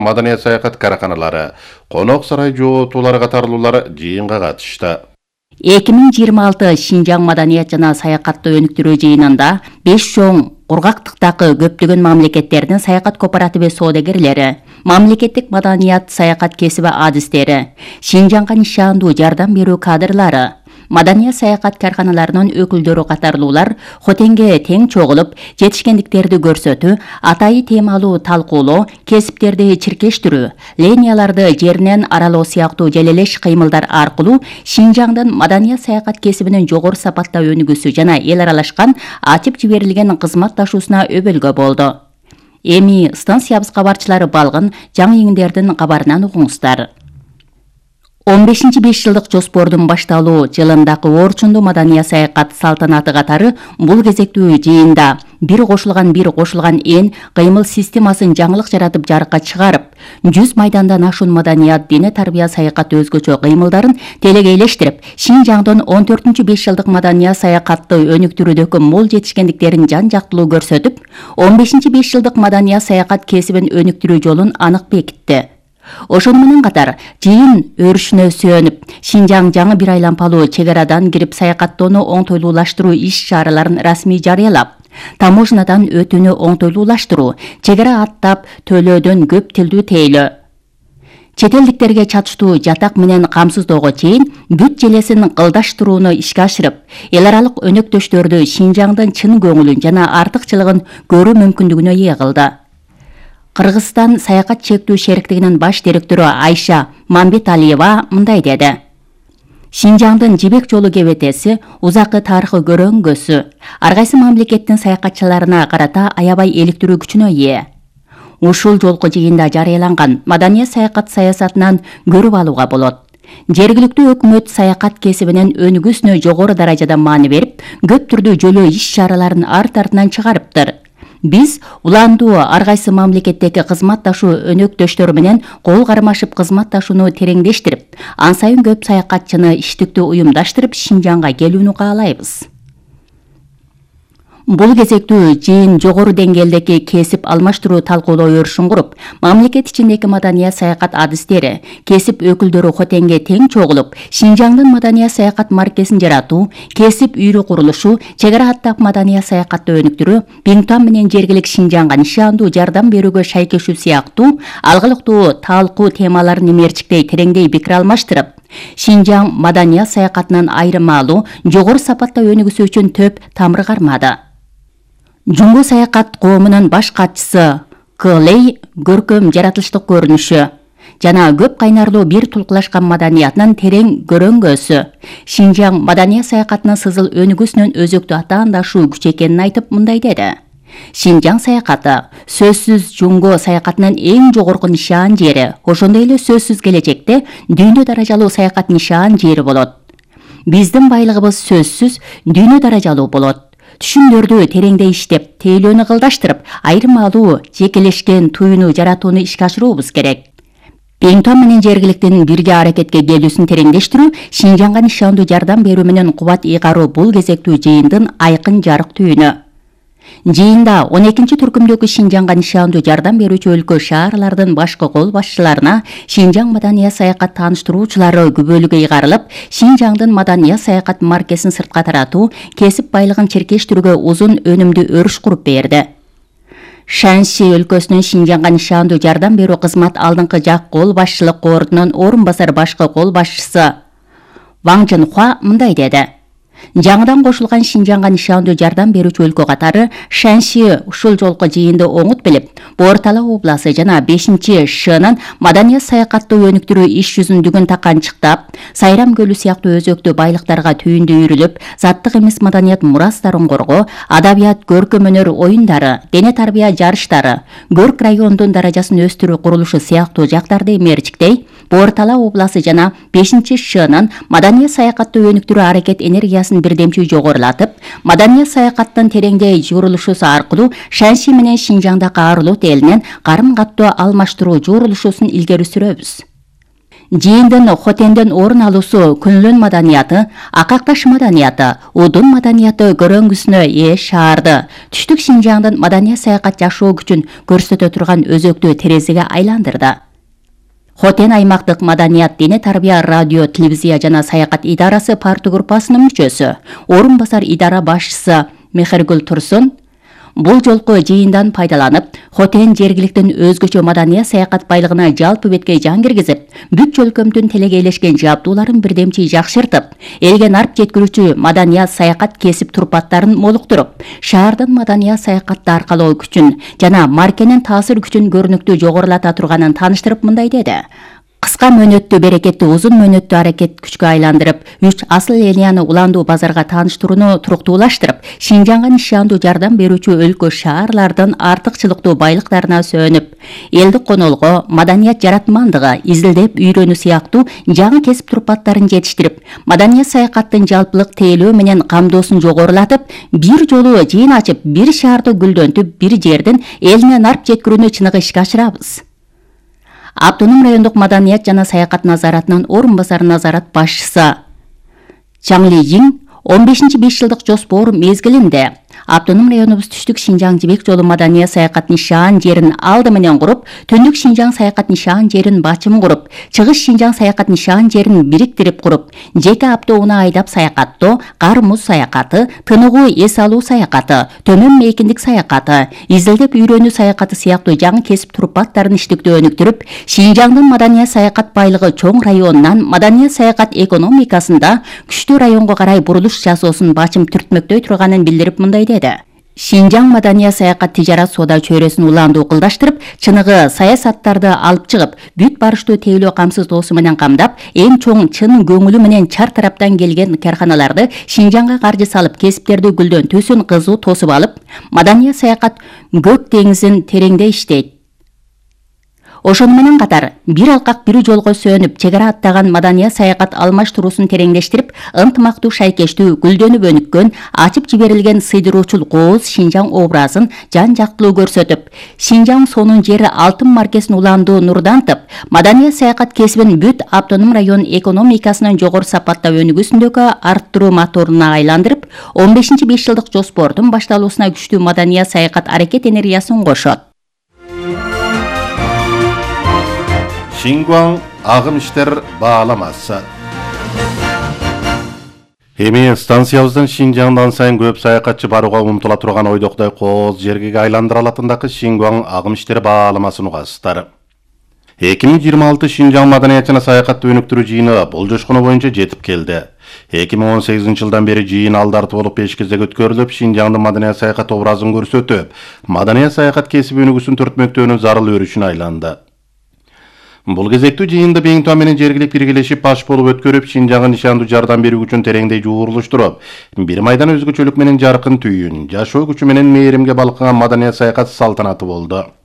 Маданият саякат караканалары, конок сарай жоотуулары катарлуулары жыйынга катышты. 2026 Шинжаң маданият жана саякатты өнүктүрүү жыйынында 5 чоң кургактыктагы көптөгөн мамлекеттердин саякат кооперативи соодагерлери, мамлекеттик маданият саякат кесиби адистери, Шинжаңга нишандуу жардам берүү кадрлары, маданият саякат карканаларынын өкүлдөрү катарлуулар хотенге тең чогулуп, жетишкендиктерди көрсөтүү, атайы темалуу талкуулоо, кесиптерди чиркештирүү, линияларды жеринен аралоо сыяктуу желелеш кыймылдар аркылуу Шинжаңдын маданият саякат кесибинин жогору сапатта өнүгүүсү жана эл аралашкан ачып жиберилген кызматташуусуна өбөлгө болду. Эми станциябыз кабарчылары балгын жаңы еңдердин кабарынан угуңуздар. 15-5 жылдык жоспордун башталуу жылындагы орчундуу маданият саякат салтанаты катары бул кезектүү жыйында бир кошулган эн кыймыл системасын жаңылык жаратып жарыкка чыгарып, 100 майдандан ашуун маданият дене тарбия саякат өзгөчө кыймылдарын телегейлештирип, Шинжаңдын 14-5 жылдык маданият саякатты өнүктүрүүдөгү мол жетишкендиктерин жан жактылуу көрсөтүп, 15-5 жылдык маданият саякат кесибин өнүктүрүү жолун анык бекитти. Ошону менен катар жыйын өрүшүнө сүйөнүп, Шинжаң жаңы бир айлампалуу чек арадан кирип саякаттоону оңтойлуулаштыруу иш-чараларын расмий жарыялап, таможнядан өтүүнү оңтойлуулаштыруу, чек ара аттап төлөөдөн көп тилдүү тейлөө, чет элдиктерге чатыштуу жатак менен камсыздоого чейин бүт желесин кылдаштырууну ишке ашырып, эл аралык өнөктөштөрдү Шинжаңдын чын көңүлүн жана артыкчылыгын көрүү мүмкүндүгүнө ээ кылды. Кыргызстан саякат чектүү шериктигинин баш директору Айша Мамбеталиева мындай деди. Шинжаңдын жибек жолу кебетеси узакы тарыхы көрөңгөсү, ар кайсы мамлекеттин саякатчыларына карата аябай иликтирүү күчүнө ээ. Ушул жолку жыйында жарыяланган маданият саякат саясатынан көрүп алууга болот. Жергиликтүү өкмөт саякат кесибинин өнүгүүсүнө жогору даражада маани берип, көп түрдүү жөлөө иш-чараларын арт артынан чыгарыптыр. Биз уландуу ар кайсы мамлекеттеги кызматташуу өнөктөштөр менен кол кармашып кызматташууну тереңдештирип, ан сайын көп саякатчыны иштиктүү уюмдаштырып Шинжаңга келүүнү каалайбыз. Бул кезектүү жыйын жогору деңгээлдеги кесип алмаштыруу талкуулоо өрүшүн куруп, мамлекет ичиндеги маданият саякат адистери, кесип өкүлдөрү хотенге тең чогулуп, Шинжаңдын маданият саякат маркесин жаратуу, кесип үйрү курулушу, чек ара аттап маданият саякатты өнүктүрүү, Бингтон менен жергилик Шинжаңга нишандуу жардам берүүгө шайкешүү сыяктуу алгылыктуу талкуу темаларын имерчиктей тереңдей пикир алмаштырып, Шинжаң маданият саякатынын айырмалуу, жогору сапатта өнүгүүсү үчүн төп тамыр кармады. Жумгу саякат коомунун баш катчысы Клей көркөм жаратылыштык көрүнүшү жана көп кайнарлуу бир тулкулашкан маданиятынын терең көрөңгөсү, Шинжаң маданият саякатынын сызыл өнүгүүсүнүн өзөктүү атаандашуу күч экенин айтып мындай деди. Шинжаң саякаты сөзсүз жумгу саякатынын эң жогорку нишан жери, ошондой эле сөзсүз келечекте дүйнө даражалуу саякат нишан жери болот. Биздин байлыгыбыз сөзсүз дүйнө даражалуу болот. Түшүмдөрдү тереңдей иштеп, тейлөөнү кылдаштырып, айырмалуу жекелешкен туюну жаратууну ишке ашыруубуз керек. Бингтон менен жергиликтин бирге аракетке келүүсүн тереңдештирүү, Шинжаңга нишандуу жардам берүү менен кубат ыйгаруу бул кезектүү жыйындын айкын жарык түйүнү. Жыйында 12-чи түркүмдөгү Шинжаңга нишандуу жардам берүүчү өлкө шаарлардын башкы кол башчыларына Шинжаң маданият саякат тааныштыруучулары күбөлүгү ыйгарылып, Шинжаңдын маданият саякат маркесин сыртка таратуу, кесип байлыгын чиркештирүүгө узун өнүмдүү өрүш куруп берди. Шанси өлкөсүнүн Шинжаңга нишандуу жардам берүү кызмат алдыңкы жак кол башчылык кордунун орун басар башкы кол башчысы Ваң Жинхуа мындай деди. Жаңыдан кошулган Шинжаңга нишандуу жардам берүүчү өлкө катары Шанси ушул жолку жыйынды оңут билип, Бортала обласы жана 5-Шнын маданият саякатты өнүктүрүү иш жүзүндүгүн таканчыктап, Сайрам көлү сыяктуу өзөктүү байлыктарга түйүндү үйрүлүп, заттык эмес маданият мурастарын коргоо, адабият, көркөм өнөр оюндары, дене тарбия жарыштары, Көрк райондун даражасын өстүрүү курулушу сыяктуу жактарды эмерчиктей, Бортала обласы жана 5-Шнын маданият саякатты өнүктүрүү аракет энергиясын бирдемчүү жогорулатып, маданият саякаттын тереңдей журулушусу аркылуу Шанси менен Шинжаңдагы арлуу элинен карым каттоо алмаштыруу журулушусун илгери сүрөбүз. Жыйындын Хотенден орун алуусу күнлүн маданияты, акакташ маданияты, удун маданияты көрөңгүсүнө ээ шаарды түштүк Шинжаңдын маданият саякат жашоо күчүн көрсөтө турган өзөктүү терезеге айландырды. Хотен аймактык маданият, дене тарбия, радио, телевизия жана саякат идарасы парты группасынын мүчөсү, орун басар идара башчысы Мехергүл Турсун бул жолку жыйындан пайдаланып, Хотен жергиликтин өзгөчө маданият саякат байлыгына жалпы бетке жан киргизип, бүт чөлкөмдүн телегейлешкен жабдууларын бирдемчи жакшыртып, элге нарп жеткирүүчү маданият саякат кесип турпаттарын молуктуруп, шаардын маданият саякатты аркалоо күчүн жана маркенин таасир күчүн көрүнүктүү жогорулата турганын тааныштырып мындай деди. Кыска мөөнөттүү берекетти узун мөөнөттүү аракет күчкө айландырып, 3 асыл линияны уландуу базарга тааныштырууну туруктуулаштырып, Шинжаңга нишандуу жардам берүүчү өлкө шаарлардын артыкчылыктуу байлыктарына сөөнүп, элдик конолго, маданият жаратмандыгы, изилдеп үйрөнүү сыяктуу жаңы кесип турпаттарын жетиштирип, маданият саякаттын жалпылык тейлөө менен камдоосун жогорулатып, бир жолу жыйын ачып, бир шаарды гүлдөнтүп, бир жердин элине нарп жеткирүүнү чыныгы ишке ашырабыз. Автоном райондук маданият жана саякат назаратынан орун басар назарат башчысы Чаң Ли Жиң 15-5 жылдык жоспор мезгилинде Автоном районубуз түштүк Шинжаң жибек жолу маданият саякат нишан жерин алды менен куруп, түндүк Шинжаң саякат нишан жерин бачым куруп, чыгыш Шинжаң саякат нишан жерин бириктирип куруп, жеке автоунаа айдап саякаттоо, кар муз саякаты, тыныгуу эс алуу саякаты, төмөн мейкиндик саякаты, изилдеп үйрөнүү саякаты сыяктуу жаңы кесип турпаттарын иштиктөө өнүктүрүп, Шинжаңдын маданият саякат байлыгы чоң районунан маданият саякат экономикасында күчтүү районго карай бурулуш жасоосун бачым түртмөктөй турганын билдирип мындай деди. Шинжаң маданият саякат тижарат соода чөйрөсүн уландуу кылдаштырып, чыныгы саясаттарды алып чыгып, бүт барыштуу тейлөө камсыздоосу менен камдап, эң чоң чын көңүлү менен чар тараптан келген карханаларды Шинжаңга каржы салып, кесиптерди гүлдөнтүүсүн кызуу тосуп алып, маданият саякат көк деңизин тереңде иштейт. Ошону менен катар, бир алкак бир жолго сөөнүп, чегара аттаган маданият саякат алмаштыруусун тереңдештирип, ынтымактуу, шайкештүү, гүлдөнүп өнүккөн, ачып жиберилген сыйдыруучул кооз Шинжаң образын жан жактылуу көрсөтүп, Шинжаң сонун жери алтын маркесин уландуу нурдантып, маданият саякат кесибин бүт автоном район экономикасынын жогору сапатта өнүгүүсүндөгү арттыруу моторуна айландырып, 15-5 жылдык жоспордун башталуусуна күчтүү маданият саякат аракет энергиясын кошот. Шингуаң агым иштер бааламасы. Эми станциябыздын Шинжаңдан сайын көп саякатчы барууга умтула турган ойдоктой кооз жергеге айландыра алатындагы Шингуаң агым иштер бааламасын угасыздар. 2026 Шинжаң маданият жана саякатты өнүктүрүү жыйыны бул жошкону боюнча жетип келди. 2018 жылдан бери жыйын алдарты болуп 5 кезек өткөрүлүп, Шинжаңдын маданият саякат образын көрсөтүп, маданият саякат кесиби өнүгүүсүн төртмөктөөнүн зарыл өрүшүнө айланды. Бул кезектүү жыйынды Бейиңтуан менен жергилик биргелешип баш болуп өткөрүп, Шинжаңга нишандуу жардам берүү үчүн тереңдей жуурулуштуруп, бир майдан өзгөчөлүк менен жаркын түйүн, жашоо күчү менен мээримге балкыган маданият саякат салтанаты болду.